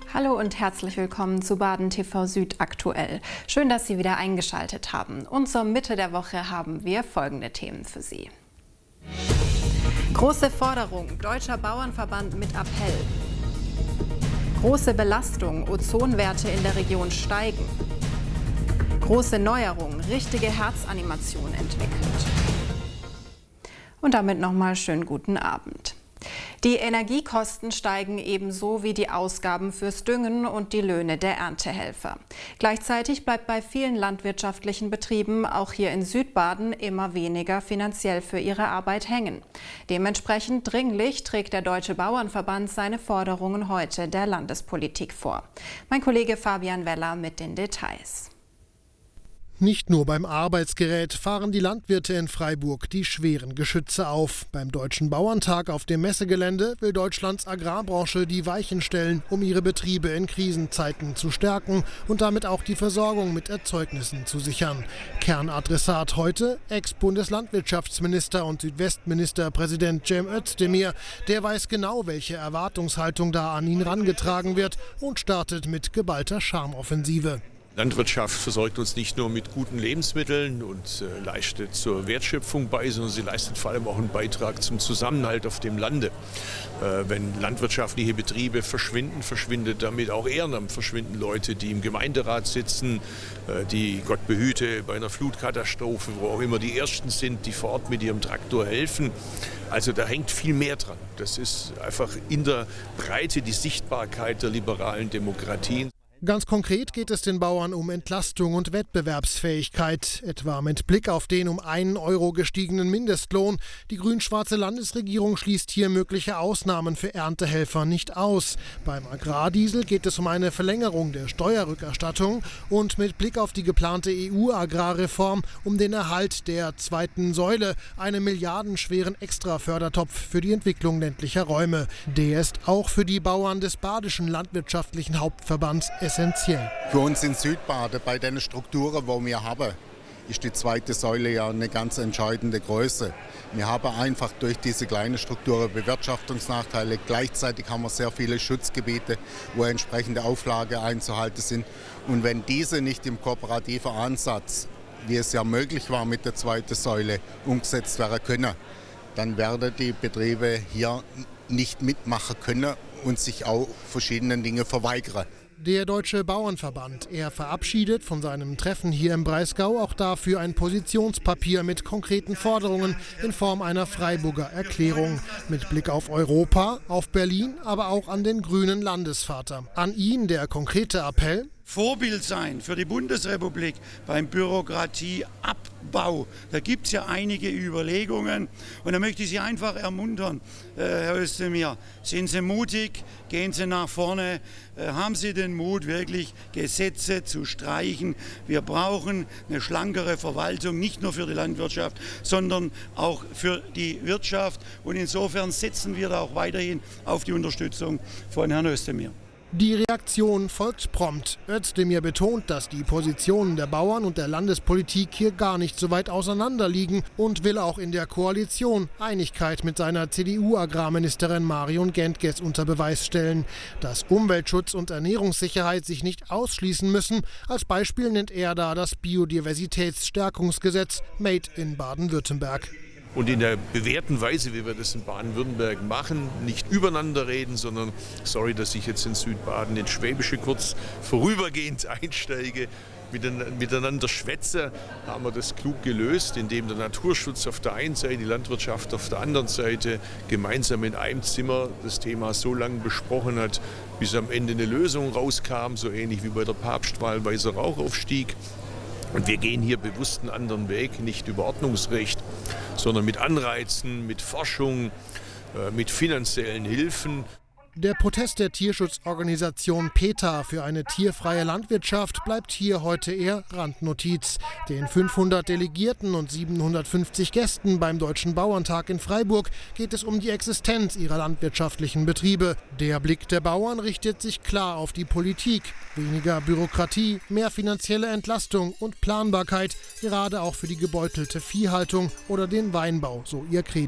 Hallo und herzlich willkommen zu Baden TV Süd aktuell. Schön, dass Sie wieder eingeschaltet haben. Und zur Mitte der Woche haben wir folgende Themen für Sie. Große Forderung, Deutscher Bauernverband mit Appell. Große Belastung, Ozonwerte in der Region steigen. Große Neuerung, richtige Herzanimation entwickelt. Und damit nochmal schönen guten Abend. Die Energiekosten steigen ebenso wie die Ausgaben fürs Düngen und die Löhne der Erntehelfer. Gleichzeitig bleibt bei vielen landwirtschaftlichen Betrieben, auch hier in Südbaden, immer weniger finanziell für ihre Arbeit hängen. Dementsprechend dringlich trägt der Deutsche Bauernverband seine Forderungen heute der Landespolitik vor. Mein Kollege Fabian Weller mit den Details. Nicht nur beim Arbeitsgerät fahren die Landwirte in Freiburg die schweren Geschütze auf. Beim Deutschen Bauerntag auf dem Messegelände will Deutschlands Agrarbranche die Weichen stellen, um ihre Betriebe in Krisenzeiten zu stärken und damit auch die Versorgung mit Erzeugnissen zu sichern. Kernadressat heute Ex-Bundeslandwirtschaftsminister und Südwestministerpräsident Cem Özdemir. Der weiß genau, welche Erwartungshaltung da an ihn herangetragen wird und startet mit geballter Charmoffensive. Landwirtschaft versorgt uns nicht nur mit guten Lebensmitteln und leistet zur Wertschöpfung bei, sondern sie leistet vor allem auch einen Beitrag zum Zusammenhalt auf dem Lande. Wenn landwirtschaftliche Betriebe verschwinden, verschwindet damit auch Ehrenamt, verschwinden Leute, die im Gemeinderat sitzen, die, Gott behüte, bei einer Flutkatastrophe, wo auch immer die Ersten sind, die vor Ort mit ihrem Traktor helfen. Also da hängt viel mehr dran. Das ist einfach in der Breite die Sichtbarkeit der liberalen Demokratien. Ganz konkret geht es den Bauern um Entlastung und Wettbewerbsfähigkeit, etwa mit Blick auf den um 1 Euro gestiegenen Mindestlohn. Die grün-schwarze Landesregierung schließt hier mögliche Ausnahmen für Erntehelfer nicht aus. Beim Agrardiesel geht es um eine Verlängerung der Steuerrückerstattung und mit Blick auf die geplante EU-Agrarreform um den Erhalt der zweiten Säule, einem milliardenschweren Extrafördertopf für die Entwicklung ländlicher Räume. Der ist auch für die Bauern des Badischen Landwirtschaftlichen Hauptverbands essentiell. Für uns in Südbaden, bei den Strukturen, die wir haben, ist die zweite Säule ja eine ganz entscheidende Größe. Wir haben einfach durch diese kleinen Strukturen Bewirtschaftungsnachteile. Gleichzeitig haben wir sehr viele Schutzgebiete, wo entsprechende Auflagen einzuhalten sind. Und wenn diese nicht im kooperativen Ansatz, wie es ja möglich war mit der zweiten Säule, umgesetzt werden können, dann werden die Betriebe hier nicht mitmachen können und sich auch verschiedenen Dingen verweigern. Der Deutsche Bauernverband, er verabschiedet von seinem Treffen hier im Breisgau auch dafür ein Positionspapier mit konkreten Forderungen in Form einer Freiburger Erklärung. Mit Blick auf Europa, auf Berlin, aber auch an den grünen Landesvater. An ihn der konkrete Appell: Vorbild sein für die Bundesrepublik beim Bürokratieabbau. Da gibt es ja einige Überlegungen und da möchte ich Sie einfach ermuntern, Herr Özdemir, sind Sie mutig, gehen Sie nach vorne, haben Sie den Mut, wirklich Gesetze zu streichen. Wir brauchen eine schlankere Verwaltung, nicht nur für die Landwirtschaft, sondern auch für die Wirtschaft und insofern setzen wir da auch weiterhin auf die Unterstützung von Herrn Özdemir. Die Reaktion folgt prompt. Özdemir betont, dass die Positionen der Bauern und der Landespolitik hier gar nicht so weit auseinander liegen und will auch in der Koalition Einigkeit mit seiner CDU-Agrarministerin Marion Gentges unter Beweis stellen. Dass Umweltschutz und Ernährungssicherheit sich nicht ausschließen müssen, als Beispiel nennt er da das Biodiversitätsstärkungsgesetz Made in Baden-Württemberg. Und in der bewährten Weise, wie wir das in Baden-Württemberg machen, nicht übereinander reden, sondern, sorry, dass ich jetzt in Südbaden ins Schwäbische kurz vorübergehend einsteige, miteinander schwätze, haben wir das klug gelöst, indem der Naturschutz auf der einen Seite, die Landwirtschaft auf der anderen Seite gemeinsam in einem Zimmer das Thema so lange besprochen hat, bis am Ende eine Lösung rauskam, so ähnlich wie bei der Papstwahl weißer Rauch aufstieg. Und wir gehen hier bewusst einen anderen Weg, nicht über Ordnungsrecht, sondern mit Anreizen, mit Forschung, mit finanziellen Hilfen. Der Protest der Tierschutzorganisation PETA für eine tierfreie Landwirtschaft bleibt hier heute eher Randnotiz. Den 500 Delegierten und 750 Gästen beim Deutschen Bauerntag in Freiburg geht es um die Existenz ihrer landwirtschaftlichen Betriebe. Der Blick der Bauern richtet sich klar auf die Politik. Weniger Bürokratie, mehr finanzielle Entlastung und Planbarkeit, gerade auch für die gebeutelte Viehhaltung oder den Weinbau, so ihr Credo.